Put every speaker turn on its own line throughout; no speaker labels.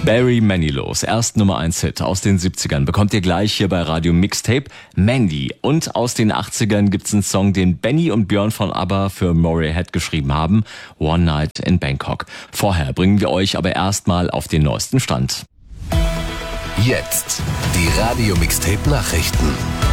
Barry Manilows, erst Nummer 1 Hit aus den 70ern, bekommt ihr gleich hier bei Radio Mixtape. Mandy. Und aus den 80ern gibt's einen Song, den Benny und Björn von ABBA für Motorhead geschrieben haben. One Night in Bangkok. Vorher bringen wir euch aber erstmal auf den neuesten Stand.
Jetzt die Radio Mixtape Nachrichten.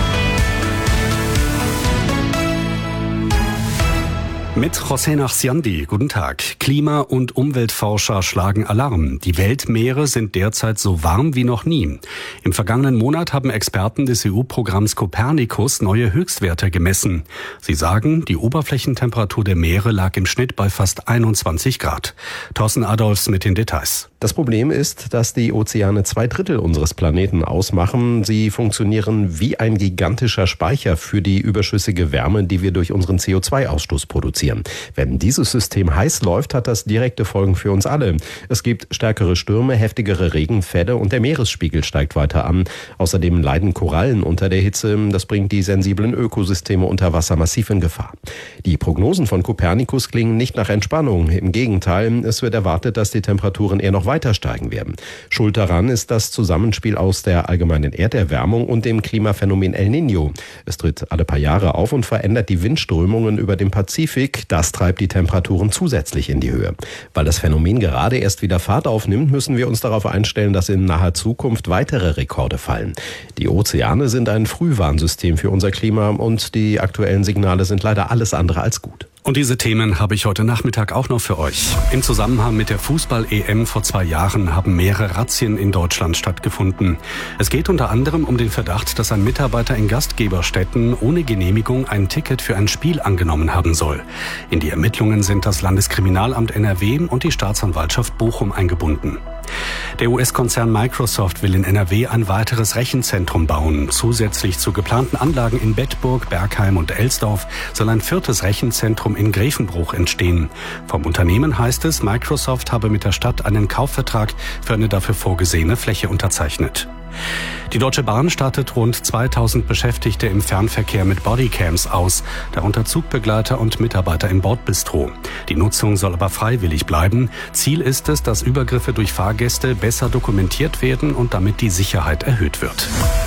Mit José Nachsiandi, guten Tag. Klima- und Umweltforscher schlagen Alarm. Die Weltmeere sind derzeit so warm wie noch nie. Im vergangenen Monat haben Experten des EU-Programms Copernicus neue Höchstwerte gemessen. Sie sagen, die Oberflächentemperatur der Meere lag im Schnitt bei fast 21 Grad. Thorsten Adolfs mit den Details.
Das Problem ist, dass die Ozeane 2/3 unseres Planeten ausmachen. Sie funktionieren wie ein gigantischer Speicher für die überschüssige Wärme, die wir durch unseren CO2-Ausstoß produzieren. Wenn dieses System heiß läuft, hat das direkte Folgen für uns alle. Es gibt stärkere Stürme, heftigere Regenfälle und der Meeresspiegel steigt weiter an. Außerdem leiden Korallen unter der Hitze. Das bringt die sensiblen Ökosysteme unter Wasser massiv in Gefahr. Die Prognosen von Copernicus klingen nicht nach Entspannung. Im Gegenteil, es wird erwartet, dass die Temperaturen eher noch weiter steigen werden. Schuld daran ist das Zusammenspiel aus der allgemeinen Erderwärmung und dem Klimaphänomen El Niño. Es tritt alle paar Jahre auf und verändert die Windströmungen über dem Pazifik. Das treibt die Temperaturen zusätzlich in die Höhe. Weil das Phänomen gerade erst wieder Fahrt aufnimmt, müssen wir uns darauf einstellen, dass in naher Zukunft weitere Rekorde fallen. Die Ozeane sind ein Frühwarnsystem für unser Klima und die aktuellen Signale sind leider alles andere als gut.
Und diese Themen habe ich heute Nachmittag auch noch für euch. Im Zusammenhang mit der Fußball-EM vor 2 Jahren haben mehrere Razzien in Deutschland stattgefunden. Es geht unter anderem um den Verdacht, dass ein Mitarbeiter in Gastgeberstätten ohne Genehmigung ein Ticket für ein Spiel angenommen haben soll. In die Ermittlungen sind das Landeskriminalamt NRW und die Staatsanwaltschaft Bochum eingebunden. Der US-Konzern Microsoft will in NRW ein weiteres Rechenzentrum bauen. Zusätzlich zu geplanten Anlagen in Bedburg, Bergheim und Elsdorf soll ein 4. Rechenzentrum in Grevenbruch entstehen. Vom Unternehmen heißt es, Microsoft habe mit der Stadt einen Kaufvertrag für eine dafür vorgesehene Fläche unterzeichnet. Die Deutsche Bahn startet rund 2000 Beschäftigte im Fernverkehr mit Bodycams aus, darunter Zugbegleiter und Mitarbeiter im Bordbistro. Die Nutzung soll aber freiwillig bleiben. Ziel ist es, dass Übergriffe durch Fahrgäste besser dokumentiert werden und damit die Sicherheit erhöht wird.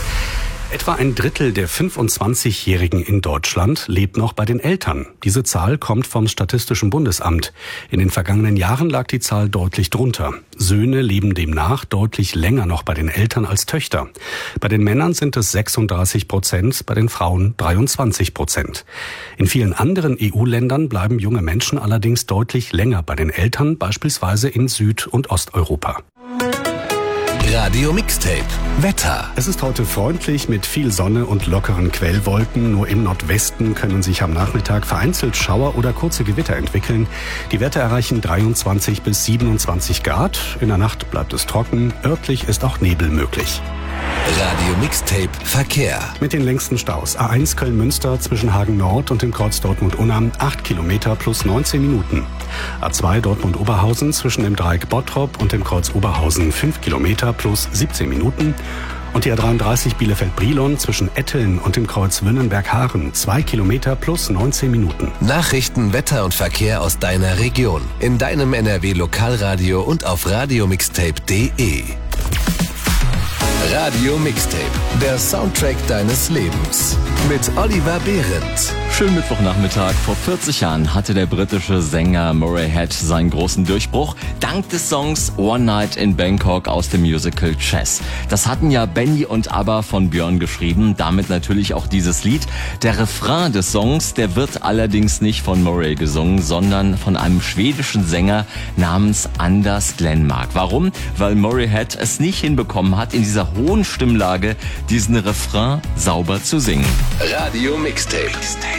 Etwa ein Drittel der 25-Jährigen in Deutschland lebt noch bei den Eltern. Diese Zahl kommt vom Statistischen Bundesamt. In den vergangenen Jahren lag die Zahl deutlich drunter. Söhne leben demnach deutlich länger noch bei den Eltern als Töchter. Bei den Männern sind es 36%, bei den Frauen 23%. In vielen anderen EU-Ländern bleiben junge Menschen allerdings deutlich länger bei den Eltern, beispielsweise in Süd- und Osteuropa.
Radio Mixtape Wetter.
Es ist heute freundlich mit viel Sonne und lockeren Quellwolken. Nur im Nordwesten können sich am Nachmittag vereinzelt Schauer oder kurze Gewitter entwickeln. Die Werte erreichen 23 bis 27 Grad. In der Nacht bleibt es trocken. Örtlich ist auch Nebel möglich.
Radio Mixtape Verkehr.
Mit den längsten Staus. A1 Köln-Münster zwischen Hagen Nord und dem Kreuz Dortmund-Unna 8 Kilometer plus 19 Minuten. A2 Dortmund-Oberhausen zwischen dem Dreieck Bottrop und dem Kreuz Oberhausen 5 Kilometer plus 17 Minuten. Und die A33 Bielefeld-Brilon zwischen Etteln und dem Kreuz Wünnenberg-Haaren 2 Kilometer plus 19 Minuten.
Nachrichten, Wetter und Verkehr aus deiner Region. In deinem NRW-Lokalradio und auf radiomixtape.de. Radio Mixtape, der Soundtrack deines Lebens. Mit Oliver Behrendt.
Schönen Mittwochnachmittag. Vor 40 Jahren hatte der britische Sänger Motorhead seinen großen Durchbruch dank des Songs One Night in Bangkok aus dem Musical Chess. Das hatten ja Benny und ABBA von Björn geschrieben, damit natürlich auch dieses Lied. Der Refrain des Songs, der wird allerdings nicht von Murray gesungen, sondern von einem schwedischen Sänger namens Anders Glenmark. Warum? Weil Motorhead es nicht hinbekommen hat, in dieser hohen Stimmlage diesen Refrain sauber zu singen.
Radio Mixtape.